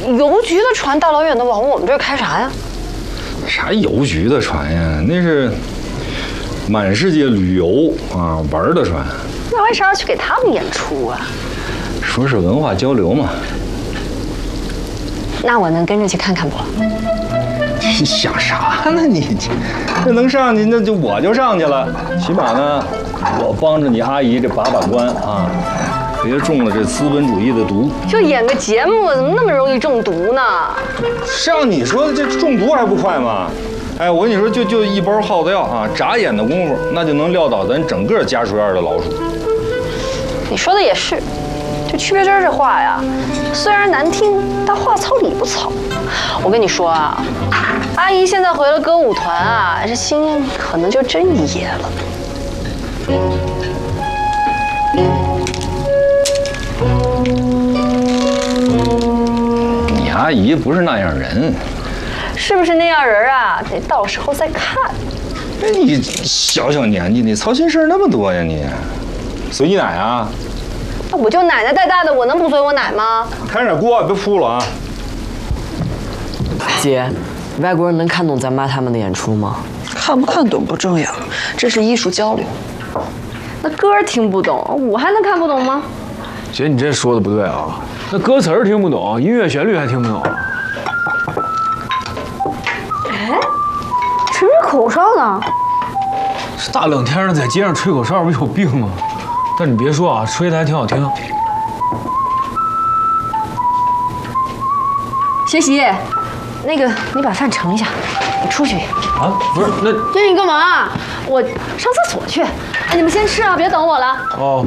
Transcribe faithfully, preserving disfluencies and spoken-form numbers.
邮局的船大老远的往我们这儿开啥呀？ 啥邮局的船呀？那是满世界旅游啊玩的船。 那为啥要去给他们演出啊？ 说是文化交流嘛。 那我能跟着去看看不？ 你想啥呢你？这能上去，那就我就上去了。起码呢，我帮着你阿姨这把把关啊，别中了这资本主义的毒。 就演个节目，怎么那么容易中毒呢？ 像你说的，这中毒还不快吗？哎，我跟你说，就就一包耗子药啊，眨眼的功夫，那就能撂倒咱整个家属院的老鼠。 你说的也是，就区别针这话呀，虽然难听，但话糙理不糙。我跟你说啊，阿姨现在回了歌舞团啊，这心可能就真野了。 你阿姨不是那样人， 是不是那样人啊？得到时候再看。 哎，你小小年纪，你操心事那么多呀你？随你奶啊？ 我就奶奶带大的，我能不随我奶吗？ 开点锅，别扑了啊！ 姐，外国人能看懂咱妈他们的演出吗？ 看不看懂不重要，这是艺术交流。 那歌听不懂，舞还能看不懂吗？ 姐，你这说的不对啊！那歌词儿听不懂，音乐旋律还听不懂。 哎，吹口哨呢？ 这大冷天的在街上吹口哨，不有病吗？但你别说啊，吹的还挺好听。 学习，那个你把饭盛一下，我出去。 啊，不是那。 这你干嘛？我上厕所去。哎，你们先吃啊，别等我了。 哦。